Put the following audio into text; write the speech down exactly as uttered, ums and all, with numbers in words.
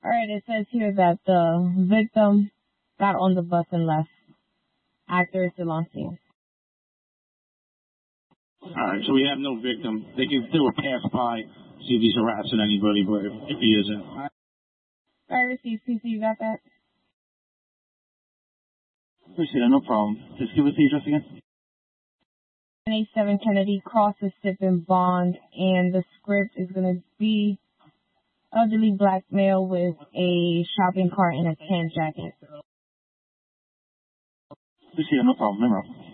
All right, it says here that the victim got on the bus and left. Actor is still on scene. All right, so we have no victim. They can do a pass by, see if he's harassing anybody, but if, if he isn't. All right, received. P C, you got that? Appreciate it, no problem. Just give us the address again. eighty-seven Kennedy, Cross is sipping bond, and the script is going to be elderly black male with a shopping cart and a tan jacket. Appreciate it, no problem, no problem.